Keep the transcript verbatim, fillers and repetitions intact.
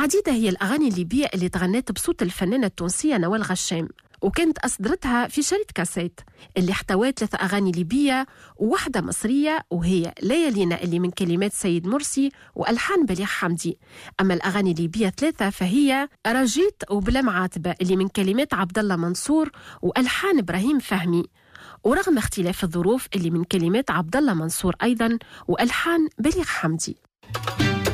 وعديدة هي الأغاني الليبية اللي تغنت بصوت الفنانة التونسية نوال غشام، وكانت أصدرتها في شريط كاسيت اللي احتوت ثلاث أغاني ليبية وواحدة مصرية، وهي ليالينا اللي من كلمات سيد مرسي وألحان بليغ حمدي. أما الأغاني الليبية ثلاثة فهي رجيت وبلا معاتبة اللي من كلمات عبد الله منصور وألحان إبراهيم فهمي، ورغم اختلاف الظروف اللي من كلمات عبد الله منصور أيضا وألحان بليغ حمدي.